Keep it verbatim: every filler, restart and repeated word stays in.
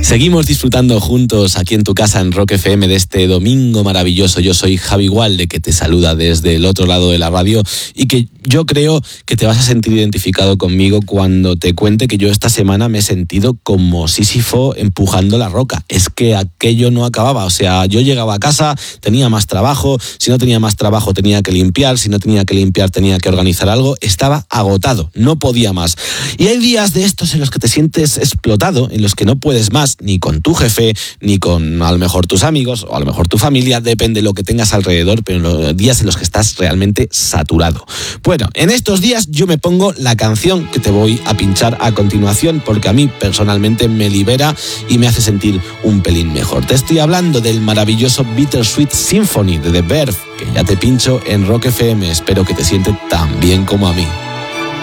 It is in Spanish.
Seguimos disfrutando juntos aquí en tu casa en Rock F M de este domingo maravilloso. Yo soy Javi Gualde, que te saluda desde el otro lado de la radio y que yo creo que te vas a sentir identificado conmigo cuando te cuente que yo esta semana me he sentido como Sísifo empujando la roca. Es que aquello no acababa, o sea, yo llegaba a casa, tenía más trabajo, si no tenía más trabajo tenía que limpiar, si no tenía que limpiar tenía que organizar algo, estaba agotado, no podía más. Y hay días de estos en los que te sientes explotado, en los que no puedes más, ni con tu jefe, ni con a lo mejor tus amigos, o a lo mejor tu familia, depende de lo que tengas alrededor, pero en los días en los que estás realmente saturado. Bueno, en estos días yo me pongo la canción que te voy a pinchar a continuación, porque a mí personalmente me libera y me hace sentir un pelín mejor. Te estoy hablando del maravilloso Bittersweet Symphony de The Verve, que ya te pincho en Rock F M. Espero que te siente tan bien como a mí.